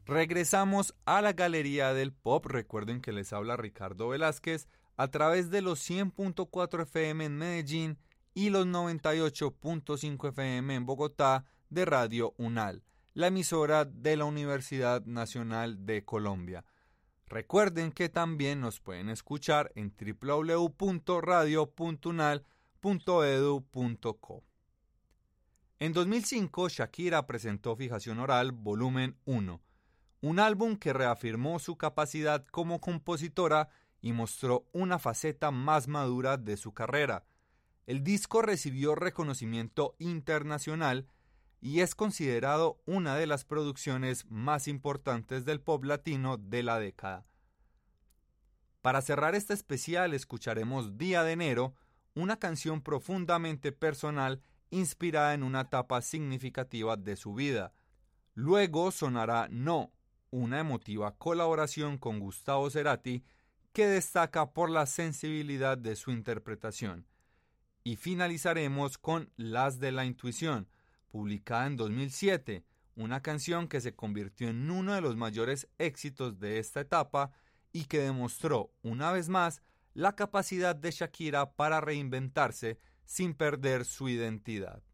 Regresamos a la Galería del Pop. Recuerden que les habla Ricardo Velázquez a través de los 100.4 FM en Medellín y los 98.5 FM en Bogotá de Radio UNAL, la emisora de la Universidad Nacional de Colombia. Recuerden que también nos pueden escuchar en www.radio.unal.edu.co. En 2005, Shakira presentó Fijación Oral Volumen 1, un álbum que reafirmó su capacidad como compositora y mostró una faceta más madura de su carrera. El disco recibió reconocimiento internacional y es considerado una de las producciones más importantes del pop latino de la década. Para cerrar este especial escucharemos Día de Enero, una canción profundamente personal inspirada en una etapa significativa de su vida. Luego sonará No, una emotiva colaboración con Gustavo Cerati que destaca por la sensibilidad de su interpretación. Y finalizaremos con Las de la Intuición, publicada en 2007, una canción que se convirtió en uno de los mayores éxitos de esta etapa y que demostró una vez más la capacidad de Shakira para reinventarse sin perder su identidad.